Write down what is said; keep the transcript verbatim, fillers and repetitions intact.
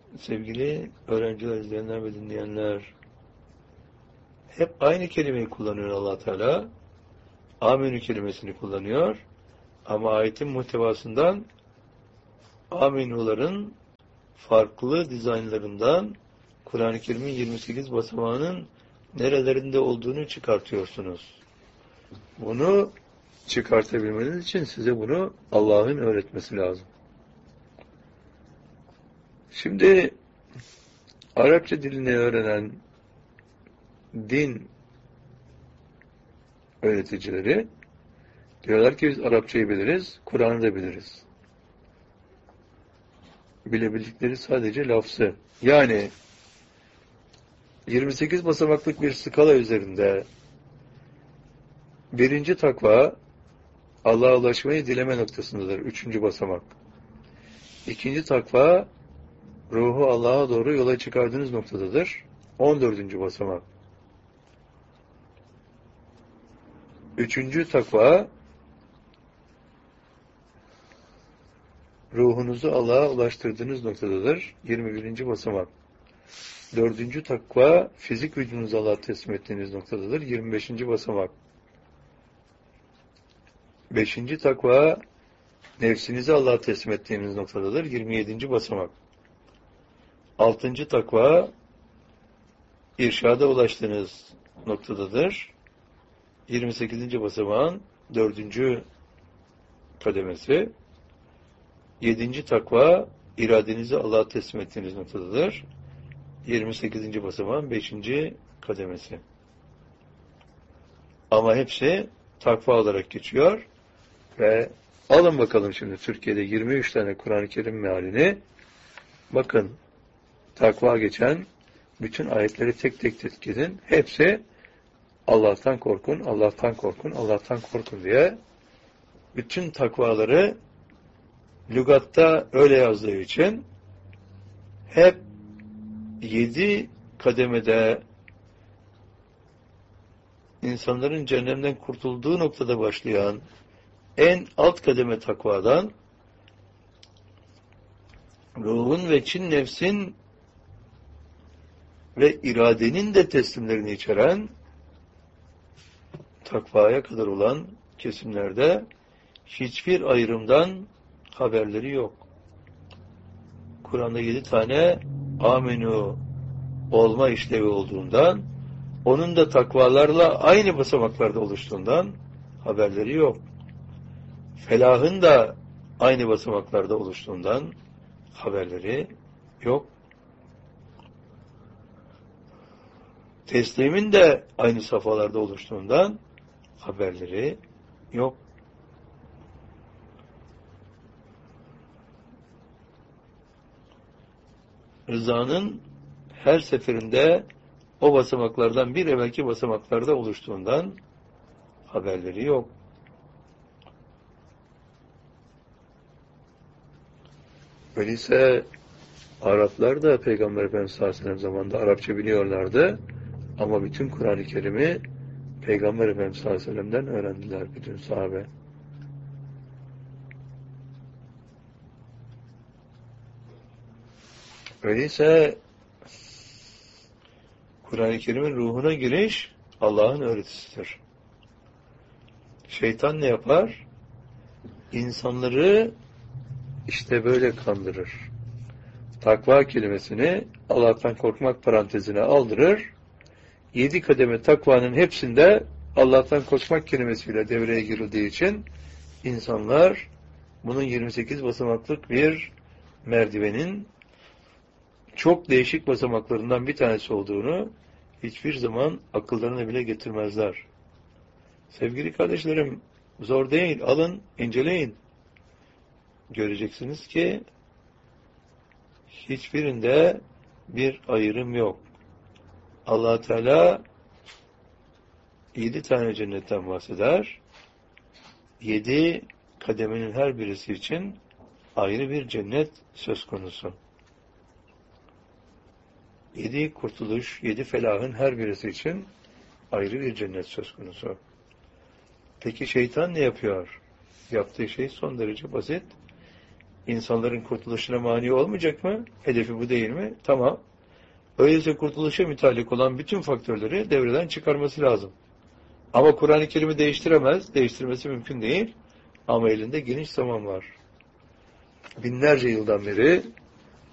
Sevgili öğrenciler, izleyenler ve dinleyenler, hep aynı kelimeyi kullanıyor Allah Teala. Amenü kelimesini kullanıyor. Ama ayetin muhtevasından amenuların farklı dizaynlarından Kur'an-ı Kerim'in yirmi sekiz basamağının nerelerinde olduğunu çıkartıyorsunuz. Bunu çıkartabilmeniz için size bunu Allah'ın öğretmesi lazım. Şimdi Arapça dilini öğrenen din öğreticileri diyorlar ki biz Arapçayı biliriz, Kur'an'ı da biliriz. Bilebildikleri sadece lafzı. Yani yirmi sekiz basamaklık bir skala üzerinde birinci takva Allah'a ulaşmayı dileme noktasındadır. Üçüncü basamak. İkinci takva ruhu Allah'a doğru yola çıkardığınız noktadadır. On dördüncü basamak. Üçüncü takva ruhunuzu Allah'a ulaştırdığınız noktadadır. Yirmi birinci basamak. Dördüncü takva fizik vücudunuzu Allah'a teslim ettiğiniz noktadadır. Yirmi beşinci basamak. Beşinci takva nefsinizi Allah'a teslim ettiğiniz noktadadır. Yirmi yedinci basamak. Altıncı takva irşada ulaştığınız noktadadır. Yirmi sekizinci basamağın dördüncü kademesi. Yedinci takva iradenizi Allah'a teslim ettiğiniz noktadadır. Yirmi sekizinci basamağın beşinci kademesi. Ama hepsi takva olarak geçiyor ve alın bakalım şimdi Türkiye'de yirmi üç tane Kur'an-ı Kerim mealini, bakın takva geçen bütün ayetleri tek tek tetkik edin. Hepsi Allah'tan korkun, Allah'tan korkun, Allah'tan korkun diye bütün takvaları lügatta öyle yazdığı için hep yedi kademede insanların cehennemden kurtulduğu noktada başlayan en alt kademe takvadan ruhun ve çin nefsin ve iradenin de teslimlerini içeren takvaya kadar olan kesimlerde hiçbir ayrımdan haberleri yok. Kur'an'da yedi tane amenü olma işlevi olduğundan, onun da takvalarla aynı basamaklarda oluştuğundan haberleri yok. Felahın da aynı basamaklarda oluştuğundan haberleri yok. Teslimin de aynı safhalarda oluştuğundan haberleri yok. Rızanın her seferinde o basamaklardan bir evvelki basamaklarda oluştuğundan haberleri yok. Öyleyse Araplar da Peygamber Efendimiz sallallahu aleyhi ve sellem zamanında Arapça biliyorlardı ama bütün Kur'an-ı Kerim'i Peygamber Efendimiz sallallahu aleyhi ve sellem'den öğrendiler bütün sahabe. Öyleyse Kur'an-ı Kerim'in ruhuna giriş Allah'ın öğretisidir. Şeytan ne yapar? İnsanları işte böyle kandırır. Takva kelimesini Allah'tan korkmak parantezine aldırır. Yedi kademe takvanın hepsinde Allah'tan korkmak kelimesiyle devreye girildiği için insanlar bunun yirmi sekiz basamaklık bir merdivenin çok değişik basamaklarından bir tanesi olduğunu hiçbir zaman akıllarına bile getirmezler. Sevgili kardeşlerim, zor değil. Alın, inceleyin. Göreceksiniz ki hiçbirinde bir ayrım yok. Allah Teala yedi tane cennetten bahseder. Yedi kademenin her birisi için ayrı bir cennet söz konusu. Yedi kurtuluş, yedi felahın her birisi için ayrı bir cennet söz konusu. Peki şeytan ne yapıyor? Yaptığı şey son derece basit. insanların kurtuluşuna mani olmayacak mı? Hedefi bu değil mi? Tamam. Öyleyse kurtuluşa mütalik olan bütün faktörleri devreden çıkarması lazım. Ama Kur'an-ı Kerim'i değiştiremez. Değiştirmesi mümkün değil. Ama elinde geniş zaman var. Binlerce yıldan beri